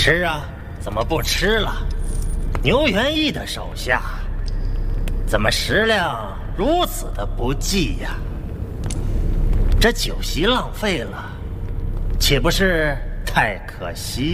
吃啊，怎么不吃了？牛元义的手下，怎么食量如此的不济呀？这酒席浪费了，岂不是太可惜？